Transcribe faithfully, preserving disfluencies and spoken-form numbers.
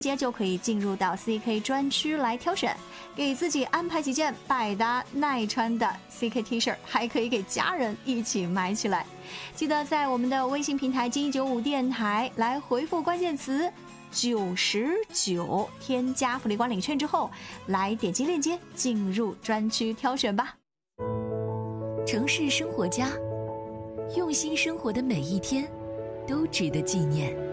接就可以进入到 C K 专区来挑选，给自己安排几件百搭耐穿的 C K T 恤，还可以给家人一起买起来。记得在我们的微信平台金一九五电台来回复关键词九十九，添加福利馆领券之后，来点击链接进入专区挑选吧。 城市生活家，用心生活的每一天都值得纪念。